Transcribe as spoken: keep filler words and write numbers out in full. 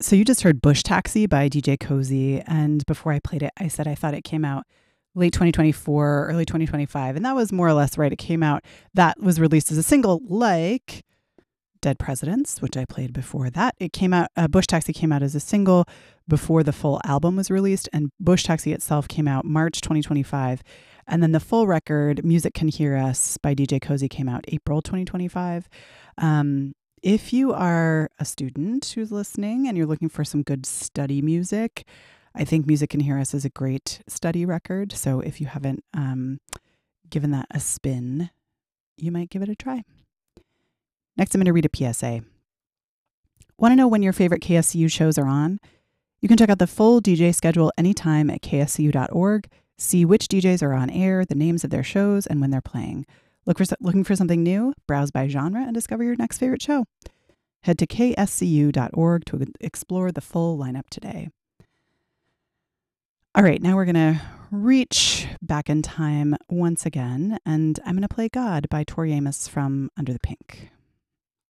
So you just heard Bush Taxi by D J Cozy. And before I played it, I said I thought it came out late twenty twenty-four, early twenty twenty-five. And that was more or less right. It came out, that was released as a single, like Dead Presidents, which I played before that. It came out, uh, Bush Taxi came out as a single before the full album was released. And Bush Taxi itself came out March twenty twenty-five. And then the full record, Music Can Hear Us by D J Cozy, came out April twenty twenty-five. Um, If you are a student who's listening and you're looking for some good study music, I think Music Can Hear Us is a great study record. So if you haven't um, given that a spin, you might give it a try. Next, I'm going to read a P S A. Want to know when your favorite K S C U shows are on? You can check out the full D J schedule anytime at k s c u dot org. See which D Js are on air, the names of their shows, and when they're playing. Look for looking for something new? Browse by genre and discover your next favorite show. Head to k s c u dot org to explore the full lineup today. All right, now we're going to reach back in time once again, and I'm going to play God by Tori Amos from Under the Pink.